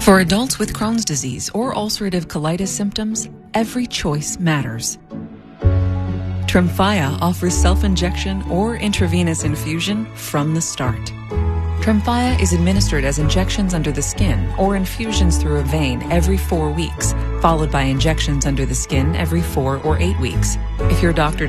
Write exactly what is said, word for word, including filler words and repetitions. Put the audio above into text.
For adults with Crohn's disease or ulcerative colitis symptoms, every choice matters. Tremfya offers self-injection or intravenous infusion from the start. Tremfya is administered as injections under the skin or infusions through a vein every four weeks, followed by injections under the skin every four or eight weeks. If your doctor